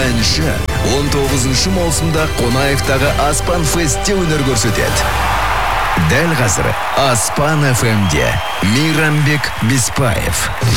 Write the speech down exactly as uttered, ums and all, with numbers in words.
әнші он тоғызыншы маусымда Қонаевтағы Аспан Фестте өнер көрсетеді. Дәл қазір Аспан эф эмде Мейрамбек Беспаев.